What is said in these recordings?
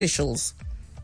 officials.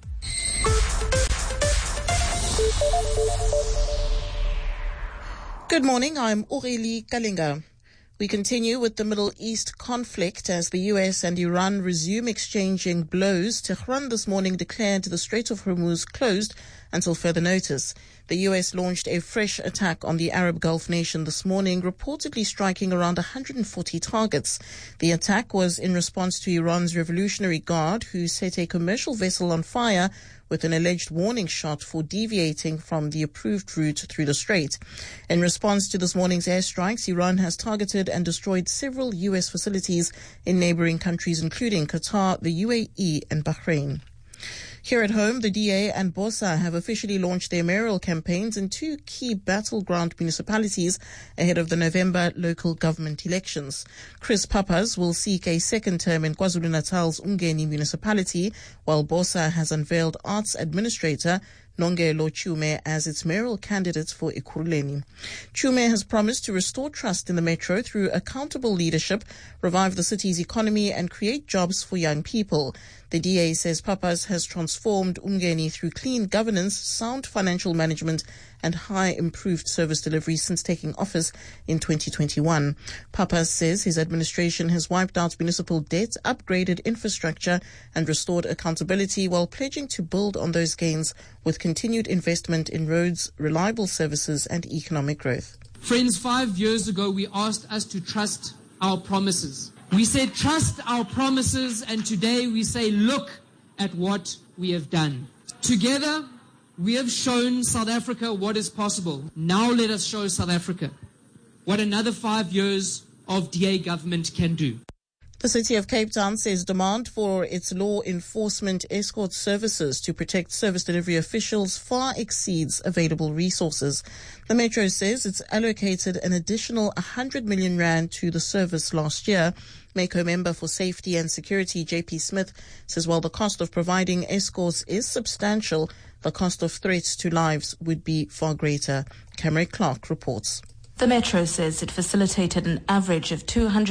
Good morning, I'm Aurélie Kalinga. We continue with the Middle East conflict as the US and Iran resume exchanging blows. Tehran this morning declared the Strait of Hormuz closed until further notice. The US launched a fresh attack on the Arab Gulf nation this morning, reportedly striking around 140 targets. The attack was in response to Iran's Revolutionary Guard, who set a commercial vessel on fire with an alleged warning shot for deviating from the approved route through the strait. In response to this morning's airstrikes, Iran has targeted and destroyed several US facilities in neighboring countries, including Qatar, the UAE, and Bahrain. Here at home, the DA and BOSA have officially launched their mayoral campaigns in two key battleground municipalities ahead of the November local government elections. Chris Pappas will seek a second term in KwaZulu-Natal's Umgeni municipality, while BOSA has unveiled arts administrator Nongelo Chume as its mayoral candidate for Ekurhuleni. Chume has promised to restore trust in the metro through accountable leadership, revive the city's economy and create jobs for young people. The DA says Pappas has transformed Umgeni through clean governance, sound financial management and high improved service delivery since taking office in 2021. Pappas says his administration has wiped out municipal debt, upgraded infrastructure and restored accountability while pledging to build on those gains with continued investment in roads, reliable services and economic growth. Friends, 5 years ago we asked us to trust our promises. We said trust our promises, and today we say look at what we have done. Together we have shown South Africa what is possible. Now let us show South Africa what another 5 years of DA government can do. The City of Cape Town says demand for its law enforcement escort services to protect service delivery officials far exceeds available resources. The Metro says it's allocated an additional 100 million rand to the service last year. MACO member for Safety and Security, JP Smith, says while the cost of providing escorts is substantial, the cost of threats to lives would be far greater. Cameron Clark reports. The Metro says it facilitated an average of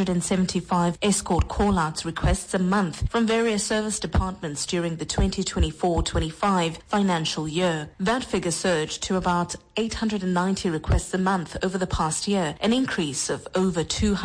275 escort call-outs requests a month from various service departments during the 2024-25 financial year. That figure surged to about 890 requests a month over the past year, an increase of over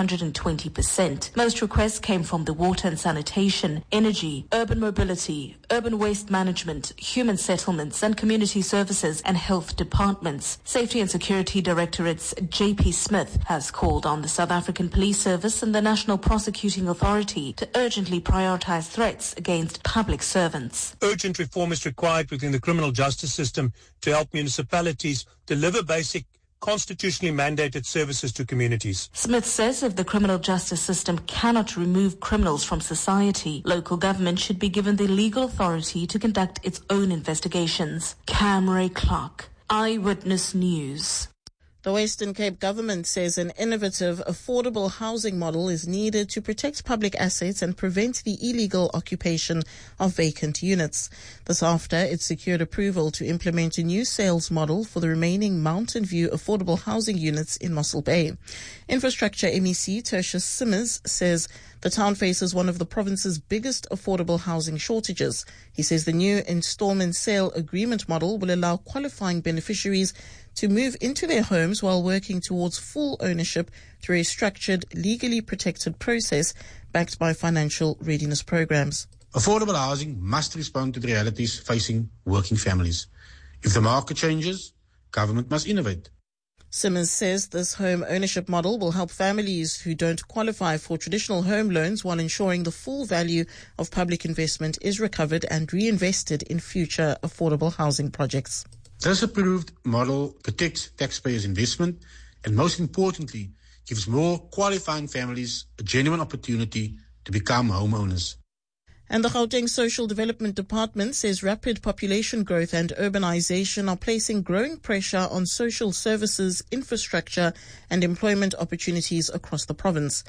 220%. Most requests came from the water and sanitation, energy, urban mobility, urban waste management, human settlements and community services and health departments. Safety and Security Directorate's JP Smith has called on the South African Police Service and the National Prosecuting Authority to urgently prioritize threats against public servants. Urgent reform is required within the criminal justice system to help municipalities deliver basic constitutionally mandated services to communities. Smith says if the criminal justice system cannot remove criminals from society, local government should be given the legal authority to conduct its own investigations. Cameron Clark, Eyewitness News. The Western Cape government says an innovative, affordable housing model is needed to protect public assets and prevent the illegal occupation of vacant units. This after it secured approval to implement a new sales model for the remaining Mountain View affordable housing units in Mossel Bay. Infrastructure MEC Tertius Simmers says the town faces one of the province's biggest affordable housing shortages. He says the new installment sale agreement model will allow qualifying beneficiaries to move into their homes while working towards full ownership through a structured, legally protected process backed by financial readiness programs. Affordable housing must respond to the realities facing working families. If the market changes, government must innovate. Simmons says this home ownership model will help families who don't qualify for traditional home loans while ensuring the full value of public investment is recovered and reinvested in future affordable housing projects. This approved model protects taxpayers' investment and, most importantly, gives more qualifying families a genuine opportunity to become homeowners. And the Gauteng Social Development Department says rapid population growth and urbanization are placing growing pressure on social services, infrastructure and employment opportunities across the province.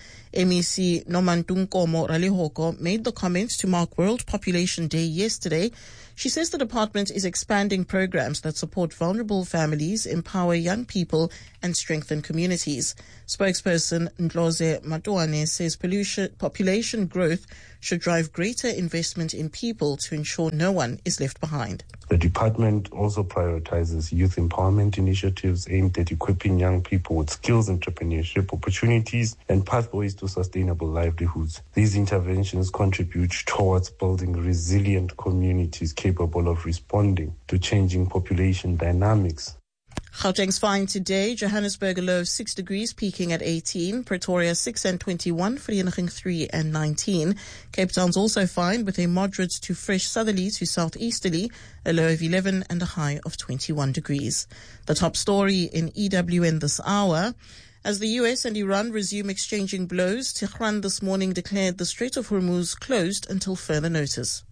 MEC Nomantunkomo Ralihoko made the comments to mark World Population Day yesterday. She says the department is expanding programs that support vulnerable families, empower young people and strengthen communities. Spokesperson Ndloze Matuane says population growth should drive greater investment in people to ensure no one is left behind. The department also prioritizes youth empowerment initiatives aimed at equipping young people with skills, entrepreneurship opportunities, and pathways to sustainable livelihoods. These interventions contribute towards building resilient communities capable of responding to changing population dynamics. Gauteng's fine today. Johannesburg a low of 6 degrees, peaking at 18. Pretoria 6 and 21. Vereeniging 3 and 19. Cape Town's also fine with a moderate to fresh southerly to southeasterly, a low of 11 and a high of 21 degrees. The top story in EWN this hour. As the US and Iran resume exchanging blows, Tehran this morning declared the Strait of Hormuz closed until further notice.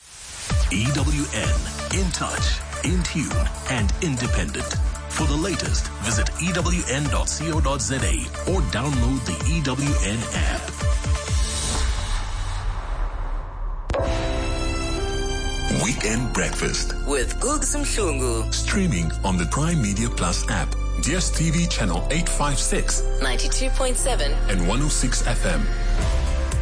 EWN, in touch, in tune, and independent. For the latest, visit ewn.co.za or download the EWN app. Weekend Breakfast with Gugs Mhlungu. Streaming on the Prime Media Plus app, DStv channel 856, 92.7 and 106 FM.